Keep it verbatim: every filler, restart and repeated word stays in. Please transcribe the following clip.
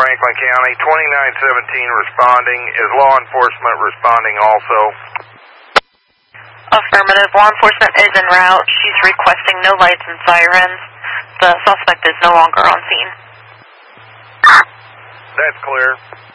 Franklin County. twenty-nine seventeen responding. Is law enforcement responding also? Affirmative. Law enforcement is en route. She's requesting no lights and sirens. The suspect is no longer on scene. That's clear.